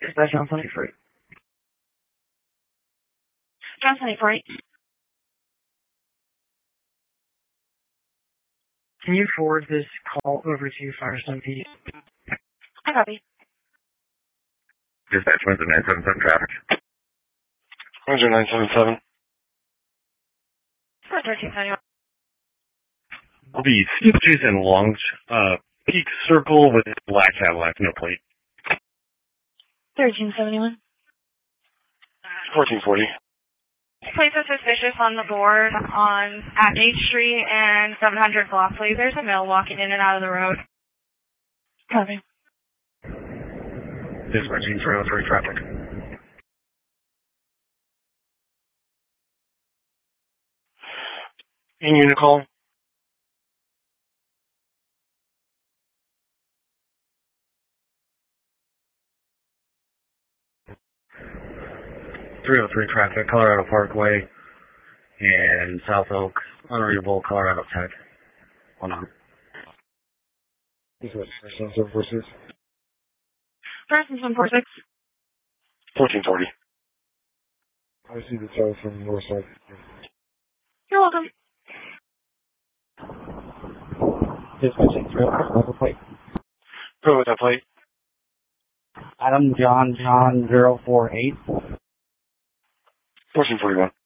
Dispatch on 74. John 74. Can you forward this call over to Firestone PD? I copy. Dispatch 977 traffic. 977. 1371. Will be Stooges and Long Peak Circle with black Cadillac, no plate. 1371. 1440. Place of suspicious on the board at 8th Street and 700 Glockley. There's a male walking in and out of the road. Copy. Dispatching 303 traffic. In unit call. .303 traffic, Colorado Parkway, and South Oak, unreadable Colorado Tech. Hold on. This is 746. Person 146. 1440. I see the tower from the north side. You're welcome. Dispatching 303 plate. Go with that plate. Adam John 048. 1441.